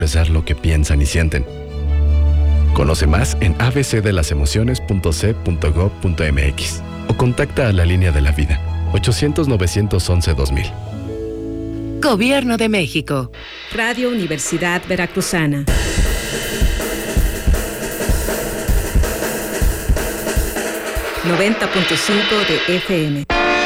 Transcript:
expresar lo que piensan y sienten. Conoce más en abcdelasemociones.c.gov.mx o contacta a la línea de la vida 800-911-2000. Gobierno de México. Radio Universidad Veracruzana. ...90.5 de FM.